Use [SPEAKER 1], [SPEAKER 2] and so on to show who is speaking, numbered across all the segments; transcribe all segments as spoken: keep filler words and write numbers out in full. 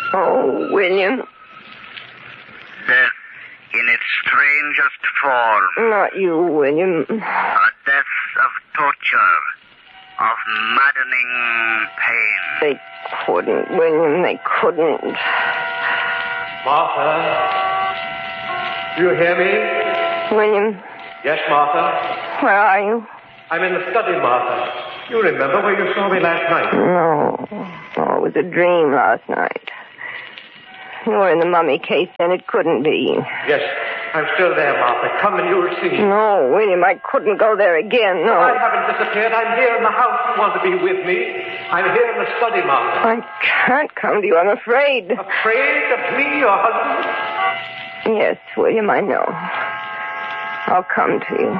[SPEAKER 1] Oh, William.
[SPEAKER 2] Death in its strangest form.
[SPEAKER 1] Not you, William.
[SPEAKER 2] A death of torture, of maddening pain.
[SPEAKER 1] They couldn't, William. They couldn't.
[SPEAKER 3] Martha? Do you hear me?
[SPEAKER 1] William.
[SPEAKER 3] Yes, Martha?
[SPEAKER 1] Where are you?
[SPEAKER 3] I'm in the study, Martha. You remember where you saw me last night?
[SPEAKER 1] No. Oh, it was a dream last night. You were in the mummy case, then it couldn't be.
[SPEAKER 3] Yes, I'm still there, Martha. Come and you'll see.
[SPEAKER 1] No, William, I couldn't go there again, no.
[SPEAKER 3] I haven't disappeared. I'm here in the house. You want to be with me? I'm here in the study, Martha.
[SPEAKER 1] I can't come to you, I'm afraid.
[SPEAKER 3] Afraid of me, your husband?
[SPEAKER 1] Yes, William, I know. I'll come to you.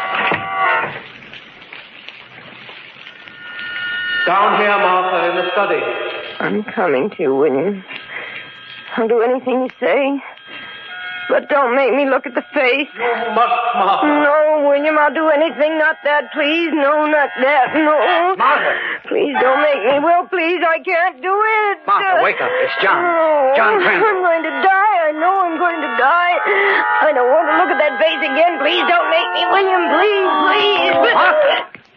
[SPEAKER 3] Down here, Martha, in the study.
[SPEAKER 1] I'm coming to you, William. I'll do anything you say. But don't make me look at the face.
[SPEAKER 3] You must, Martha.
[SPEAKER 1] No, William, I'll do anything. Not that, please. No, not that. No.
[SPEAKER 4] Martha.
[SPEAKER 1] Please don't make me. Will, please, I can't do it.
[SPEAKER 4] Martha, wake up. It's John.
[SPEAKER 1] No.
[SPEAKER 4] John Crandall.
[SPEAKER 1] I'm going to die. I know I'm going to die. I don't want to look at that face again. Please don't make me, William. Please, please.
[SPEAKER 4] Martha.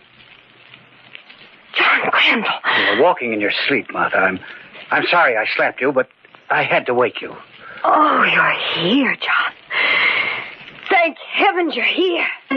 [SPEAKER 1] John Crandall.
[SPEAKER 4] You were walking in your sleep, Martha. I'm, I'm sorry I slapped you, but I had to wake you.
[SPEAKER 1] Oh, you're here, John. Thank heavens you're here.